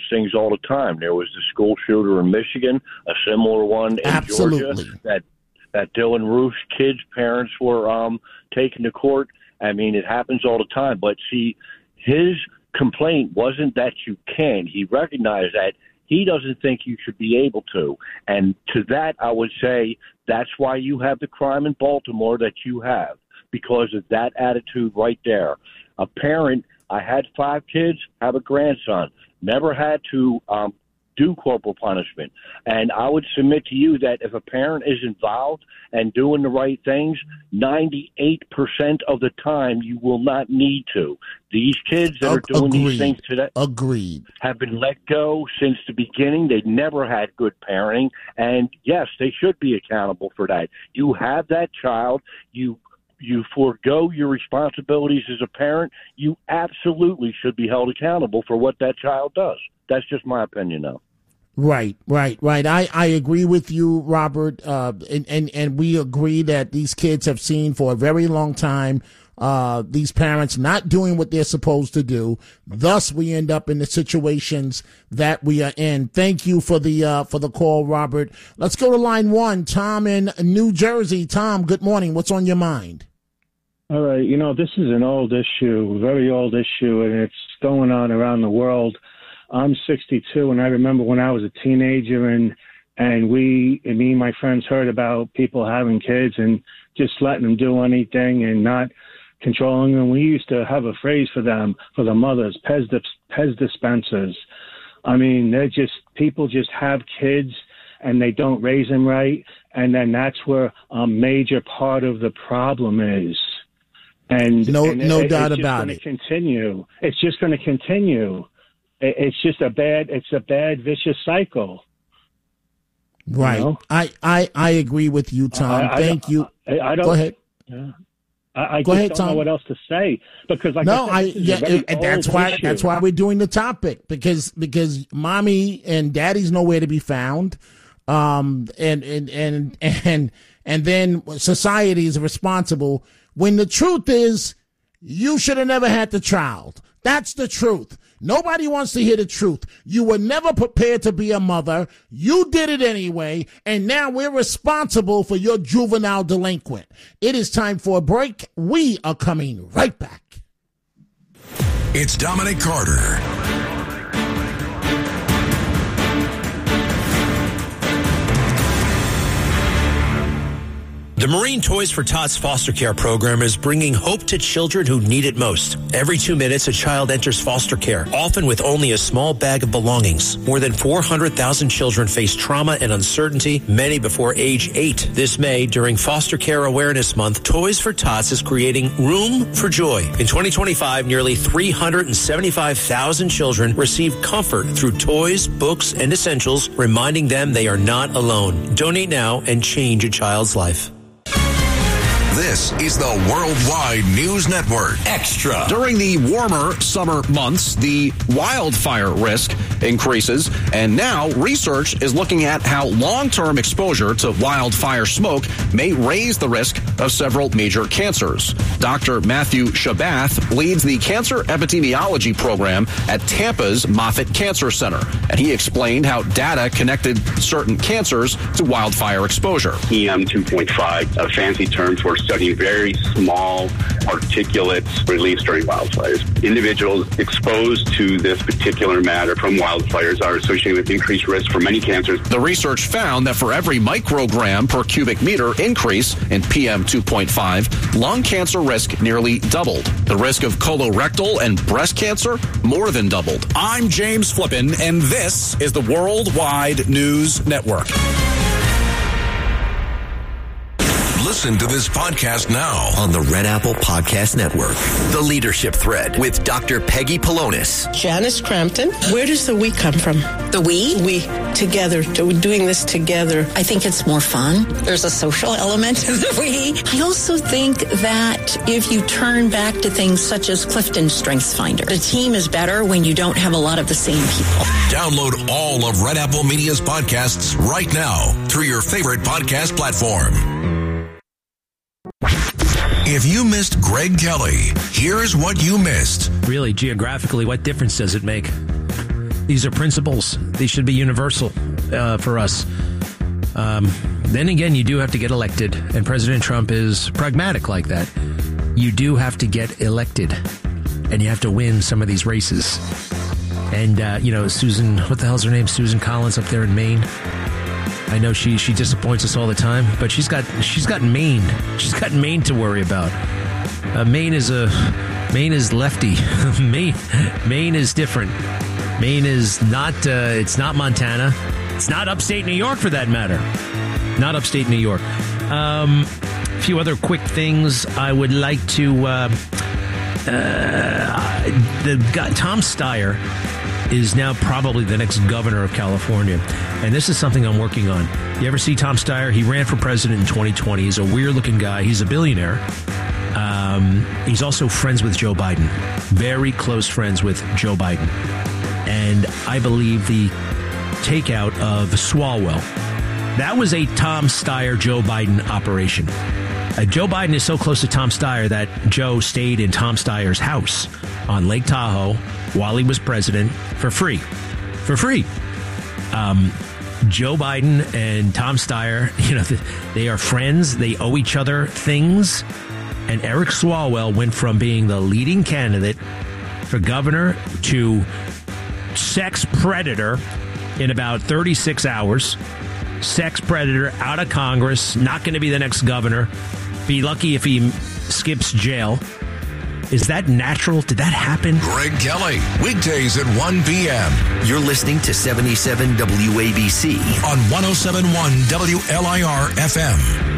things all the time. There was the school shooter in Michigan, a similar one in Georgia, that Dylan Roof's kids' parents were taken to court. I mean, it happens all the time. But, see, his complaint wasn't that you can. He recognized that he doesn't think you should be able to. And to that, I would say that's why you have the crime in Baltimore that you have, because of that attitude right there. A parent, I had 5 kids, have a grandson, never had to do corporal punishment. And I would submit to you that if a parent is involved and doing the right things, 98% of the time you will not need to. These kids that are doing these things today have been let go since the beginning. They never had good parenting. And, yes, they should be accountable for that. You have that child. You forego your responsibilities as a parent. You absolutely should be held accountable for what that child does. That's just my opinion, though. Right. I agree with you, Robert, and we agree that these kids have seen for a very long time these parents not doing what they're supposed to do. Thus, we end up in the situations that we are in. Thank you for the call, Robert. Let's go to line 1. Tom in New Jersey. Tom, good morning. What's on your mind? All right. This is an old issue, very old issue, and it's going on around the world. I'm 62, and I remember when I was a teenager, and me and my friends heard about people having kids and just letting them do anything and not controlling them. We used to have a phrase for them, for the mothers, Pez dispensers. I mean, people just have kids and they don't raise them right, and then that's where a major part of the problem is. And no doubt about it. It's just going to continue. It's just a bad, vicious cycle. Right. You know? I agree with you, Tom. Thank you. Go ahead. Yeah. I just don't know what else to say, because that's why we're doing the topic, because mommy and daddy's nowhere to be found, and then society is responsible, when the truth is you should have never had the child. That's the truth. Nobody wants to hear the truth. You were never prepared to be a mother. You did it anyway, and now we're responsible for your juvenile delinquent. It is time for a break. We are coming right back. It's Dominic Carter. The Marine Toys for Tots foster care program is bringing hope to children who need it most. Every 2 minutes, a child enters foster care, often with only a small bag of belongings. More than 400,000 children face trauma and uncertainty, many before age 8. This May, during Foster Care Awareness Month, Toys for Tots is creating Room for Joy. In 2025, nearly 375,000 children received comfort through toys, books, and essentials, reminding them they are not alone. Donate now and change a child's life. This is the Worldwide News Network Extra. During the warmer summer months, the wildfire risk increases, and now research is looking at how long-term exposure to wildfire smoke may raise the risk of several major cancers. Dr. Matthew Shabath leads the cancer epidemiology program at Tampa's Moffitt Cancer Center, and he explained how data connected certain cancers to wildfire exposure. PM 2.5, a fancy term for studying very small particulates released during wildfires. Individuals exposed to this particular matter from wildfires are associated with increased risk for many cancers. The research found that for every microgram per cubic meter increase in PM 2.5, lung cancer risk nearly doubled. The risk of colorectal and breast cancer more than doubled. I'm James Flippin, and this is the Worldwide News Network. Listen to this podcast now on the Red Apple Podcast Network. The Leadership Thread with Dr. Peggy Polonis. Janice Crampton. Where does the we come from? The we? We. Together. Doing this together. I think it's more fun. There's a social element to the we. I also think that if you turn back to things such as Clifton StrengthsFinder, the team is better when you don't have a lot of the same people. Download all of Red Apple Media's podcasts right now through your favorite podcast platform. If you missed Greg Kelly, here's what you missed. Really, geographically, what difference does it make? These are principles. They should be universal for us. Then again, you do have to get elected, and President Trump is pragmatic like that. You do have to get elected, and you have to win some of these races. And, Susan, what the hell's her name? Susan Collins up there in Maine. I know she disappoints us all the time, but she's got Maine. She's got Maine to worry about. Maine is lefty. Maine is different. Maine is not, it's not Montana. It's not upstate New York, for that matter. Not upstate New York. A few other quick things I would like to... Tom Steyer is now probably the next governor of California. And this is something I'm working on. You ever see Tom Steyer? He ran for president in 2020. He's a weird-looking guy. He's a billionaire. He's also friends with Joe Biden. Very close friends with Joe Biden. And I believe the takeout of Swalwell, that was a Tom Steyer, Joe Biden operation. Joe Biden is so close to Tom Steyer that Joe stayed in Tom Steyer's house on Lake Tahoe while he was president for free. For free. Joe Biden and Tom Steyer, they are friends. They owe each other things. And Eric Swalwell went from being the leading candidate for governor to sex predator in about 36 hours. Sex predator, out of Congress, not going to be the next governor. Be lucky if he skips jail. Is that natural? Did that happen? Greg Kelly, weekdays at 1 p.m. You're listening to 77 WABC on 107.1 WLIR FM.